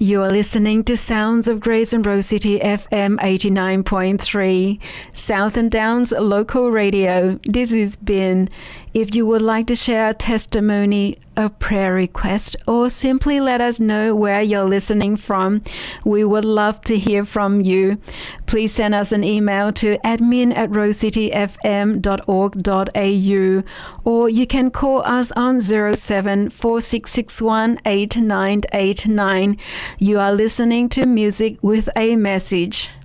You're listening to Sounds of Grace on Rose City FM 89.3, Southern Downs Local Radio. This is Ben. If you would like to share a testimony, a prayer request, or simply let us know where you're listening from, we would love to hear from you. Please send us an email to admin@rosecityfm.org.au, or you can call us on 0746618989. You are listening to Music with a Message.